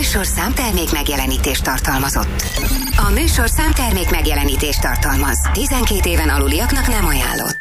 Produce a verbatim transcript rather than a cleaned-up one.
műsor számtermék megjelenítést tartalmazott. A műsor számtermék megjelenítést tartalmaz. tizenkét éven aluliaknak nem ajánlott.